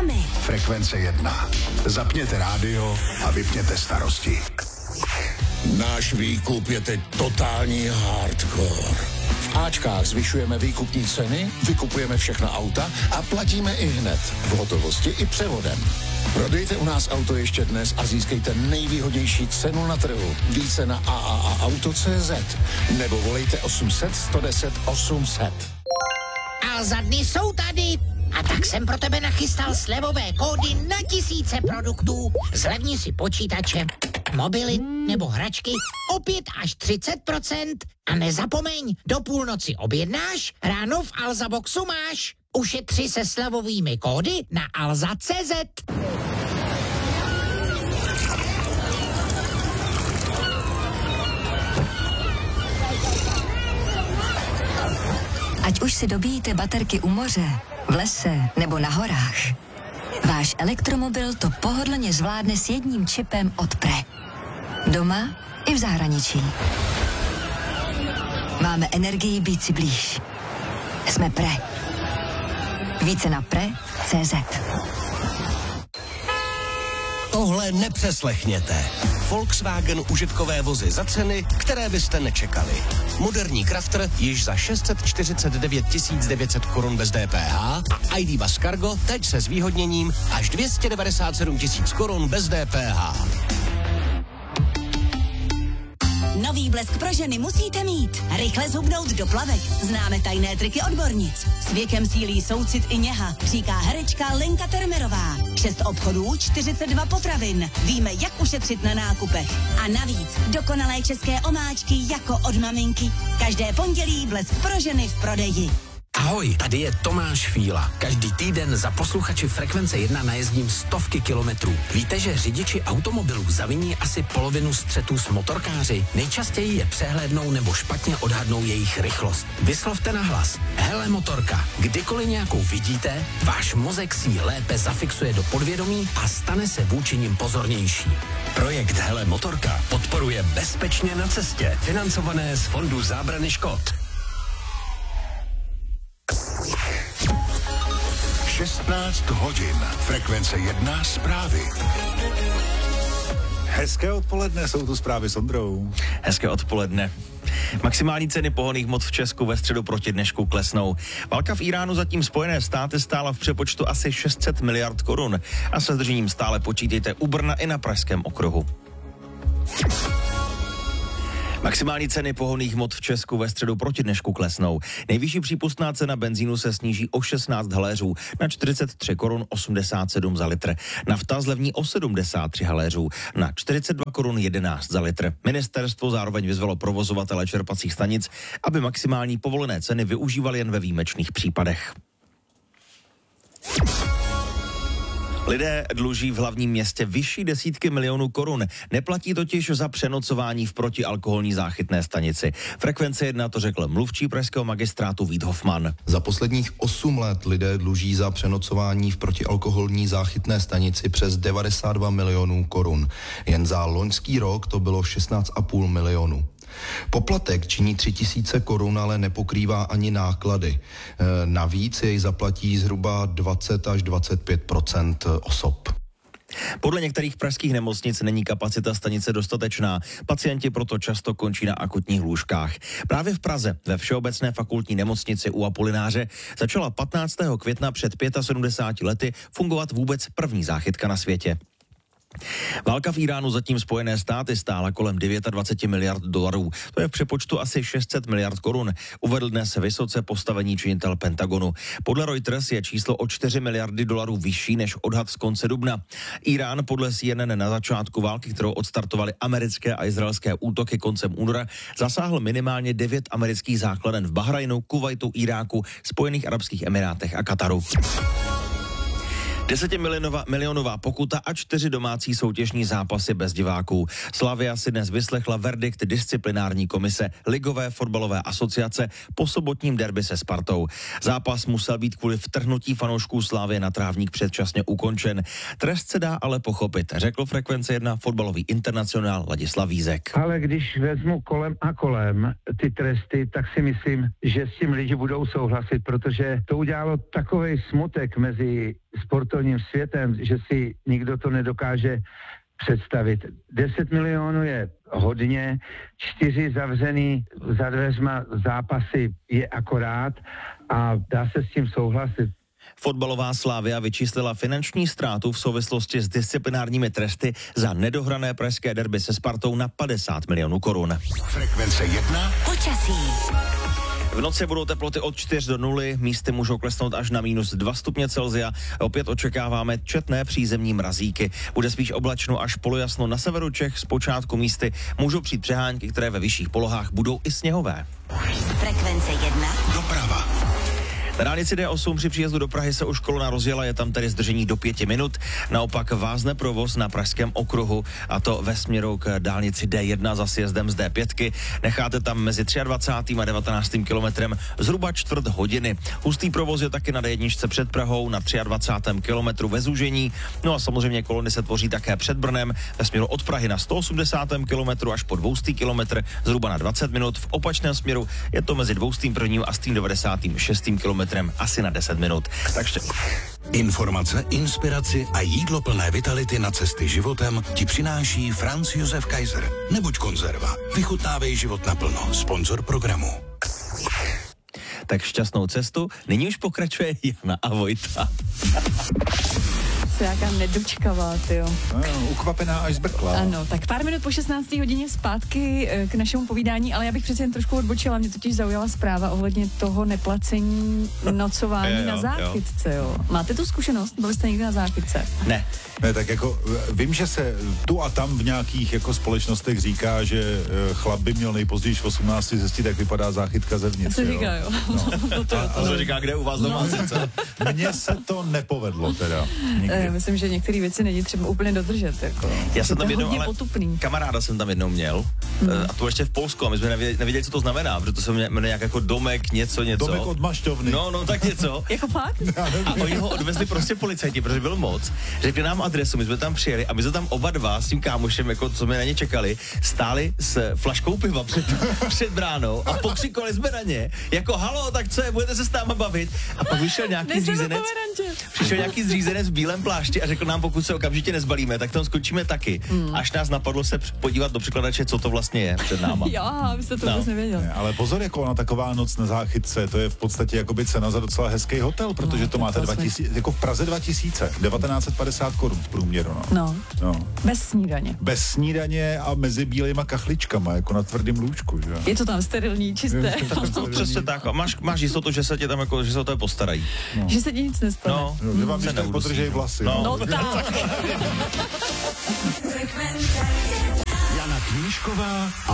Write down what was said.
sami. Frekvence 1. Zapněte rádio a vypněte starosti. Náš výkup je teď totální hardcore. V Ačkách zvyšujeme výkupní ceny, vykupujeme všechna auta a platíme i hned. V hotovosti i převodem. Prodejte u nás auto ještě dnes a získejte nejvýhodnější cenu na trhu. Více na AAAauto.cz nebo volejte 800 110 800. A za dny jsou tady. A tak jsem pro tebe nachystal slevové kódy na tisíce produktů. Zlevni si počítače, mobily nebo hračky o 5 až 30%. A nezapomeň, do půlnoci objednáš, ráno v Alza Boxu máš. Ušetři se slevovými kódy na alza.cz. Ať už si dobíjíte baterky u moře, v lese nebo na horách, váš elektromobil to pohodlně zvládne s jedním čipem od Pre. Doma i v zahraničí. Máme energii být si blíž. Jsme Pre. Více na pre.cz. Tohle nepřeslechněte. Volkswagen užitkové vozy za ceny, které byste nečekali. Moderní Crafter již za 649 900 korun bez DPH a ID Buzz Cargo teď se zvýhodněním až 297 000 korun bez DPH. Nový blesk pro ženy musíte mít. Rychle zhubnout do plavek. Známe tajné triky odbornic. S věkem sílí soucit i něha, říká herečka Lenka Termerová. 6 obchodů, 42 potravin. Víme, jak ušetřit na nákupech. A navíc dokonalé české omáčky jako od maminky. Každé pondělí blesk pro ženy v prodeji. Ahoj, tady je Tomáš Fíla. Každý týden za posluchači Frekvence 1 najezdím stovky kilometrů. Víte, že řidiči automobilů zaviní asi polovinu střetů s motorkáři? Nejčastěji je přehlédnou nebo špatně odhadnou jejich rychlost. Vyslovte nahlas. Hele motorka, kdykoliv nějakou vidíte, váš mozek si ji lépe zafixuje do podvědomí a stane se vůči nim pozornější. Projekt Hele motorka podporuje Bezpečně na cestě, financované z Fondu zábrany škod. 16 hodin. Frekvence 1 zprávy. Hezké odpoledne, jsou tu zprávy s Ondrou. Hezké odpoledne. Maximální ceny pohonných hmot v Česku ve středu proti dnešku klesnou. Válka v Iránu zatím Spojené státy stála v přepočtu asi 600 miliard korun a se zdržením stále počítejte u Brna i na Pražském okruhu. Maximální ceny pohonných hmot v Česku ve středu proti dnešku klesnou. Nejvyšší přípustná cena benzínu se sníží o 16 haléřů na 43 korun 87 za litr. Nafta zlevní o 73 haléřů na 42 korun 11 za litr. Ministerstvo zároveň vyzvalo provozovatele čerpacích stanic, aby maximální povolené ceny využívali jen ve výjimečných případech. Lidé dluží v hlavním městě vyšší desítky milionů korun. Neplatí totiž za přenocování v protialkoholní záchytné stanici. Frekvence 1 to řekl mluvčí pražského magistrátu Vít Hofman. Za posledních 8 let lidé dluží za přenocování v protialkoholní záchytné stanici přes 92 milionů korun. Jen za loňský rok to bylo 16,5 milionů. Poplatek činí 3 000 korun, ale nepokrývá ani náklady. Navíc jej zaplatí zhruba 20 až 25% osob. Podle některých pražských nemocnic není kapacita stanice dostatečná. Pacienti proto často končí na akutních lůžkách. Právě v Praze ve Všeobecné fakultní nemocnici u Apolináře začala 15. května před 75 lety fungovat vůbec první záchytka na světě. Válka v Iránu zatím Spojené státy stála kolem 29 miliard dolarů. To je v přepočtu asi 600 miliard korun, uvedl dnes vysoce postavený činitel Pentagonu. Podle Reuters je číslo o 4 miliardy dolarů vyšší než odhad z konce dubna. Irán podle CNN na začátku války, kterou odstartovaly americké a izraelské útoky koncem února, zasáhl minimálně 9 amerických základen v Bahrajnu, Kuvajtu, Iráku, Spojených arabských emirátech a Kataru. 10milionová pokuta a 4 domácí soutěžní zápasy bez diváků. Slavia si dnes vyslechla verdikt disciplinární komise Ligové fotbalové asociace po sobotním derby se Spartou. Zápas musel být kvůli vtrhnutí fanoušků Slavie na trávník předčasně ukončen. Trest se dá ale pochopit, řekl Frekvence 1 fotbalový internacionál Ladislav Vízek. Ale když vezmu kolem a kolem ty tresty, tak si myslím, že s tím lidi budou souhlasit, protože to udělalo takovej smutek mezi sportovním světem, že si nikdo to nedokáže představit. 10 milionů je hodně, 4 zavřený za dveřma zápasy je akorát a dá se s tím souhlasit. Fotbalová Slavia vyčíslila finanční ztrátu v souvislosti s disciplinárními tresty za nedohrané pražské derby se Spartou na 50 milionů korun. Frekvence 1. Počasí. V noci budou teploty od 4 do 0, místy můžou klesnout až na -2 stupně Celsia. Opět očekáváme četné přízemní mrazíky. Bude spíš oblačno až polojasno na severu Čech, zpočátku místy můžou přijít přehánky, které ve vyšších polohách budou i sněhové. Frekvence 1. Doprava. Na dálnici D8 při příjezdu do Prahy se už kolona rozjela, je tam tedy zdržení do 5 minut. Naopak vázne provoz na pražském okruhu, a to ve směru k dálnici D1 za sjezdem z D5. Necháte tam mezi 23. a 19. kilometrem zhruba čtvrt hodiny. Hustý provoz je taky na D1 před Prahou na 23. kilometru ve zúžení. No a samozřejmě kolony se tvoří také před Brnem ve směru od Prahy na 180. kilometru až po 200. kilometr zhruba na 20 minut. V opačném směru je to mezi 201. a 196. kilometrem asi na 10 minut. Takže Informace, inspiraci a jídlo plné vitality na cesty životem ti přináší Franz Josef Kaiser. Nebuď konzerva. Vychutnávej život naplno. Sponzor programu. tak šťastnou cestu. Nyní už pokračuje Jana a Vojta. Se jaká nedočkavá, tyjo. Ukvapená až zbrkla. Ano, tak pár minut po 16. hodině zpátky k našemu povídání, ale já bych přece jen trošku odbočila, mě totiž zaujala zpráva ohledně toho neplacení nocování na záchytce, jo. Máte tu zkušenost? Byli jste někdy na záchytce? Ne. Ne, tak jako vím, že se tu a tam v nějakých jako společnostech říká, že chlap by měl nejpozději v 18 zjistit, jak vypadá záchytka zevnitř. Se říká, jo. No. To se říká, kde u vás doma sice. Mně se to nepovedlo teda. Myslím, že některé věci není třeba úplně dodržet. Jako. Já jsem tam jednou, ale potupný. kamaráda jsem tam jednou měl, a to ještě v Polsku, a my jsme nevěděli, co to znamená, protože to se jmenuje nějak jako domek, něco. Domek od mašťovny. No, tak něco. Jako fakt? A oni ho odvezli prostě policajti, protože byl moc. Řekli nám adresu, my jsme tam přijeli a my jsme tam oba dva s tím kámošem, jako co jsme na ně čekali, stáli s flaškou piva před bránou a pokřikovali jsme na ně, jako halo, tak co je, budete se s náma bavit? A pak vyšel nějaký zřízenec v bílém plášti a řekl nám, pokud se okamžitě nezbalíme, tak tam skončíme taky. Až nás napadlo se podívat do překladače, co to vlastně je před náma. Jo, vy jste to vůbec nevěděl. Ne, ale pozor, jako ona taková noc na záchytce, to je v podstatě jakoby cena za docela hezký hotel, protože to máte 2000, jako v Praze 2000, 1950 korun v průměru. No. Bez snídaně. Bez snídaně a mezi bílejma kachličkama, jako na tvrdým lůžku, že? Je to tam sterilní, čisté. Přesně tak. A máš jistotu, že se tě tam jako, že se o to postarají. No. Že se ti nic nestane. No, že vám když tak podržej vlasy. No tak. Jana Knížková a